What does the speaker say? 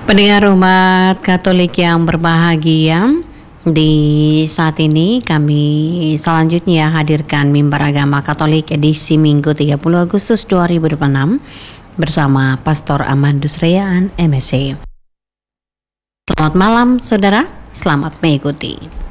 Pendengar umat Katolik yang berbahagia, di saat ini kami selanjutnya hadirkan Mimbar Agama Katolik edisi Minggu 30 Agustus 2026 bersama Pastor Amandus Reyaan, MSc. Selamat malam saudara, selamat mengikuti.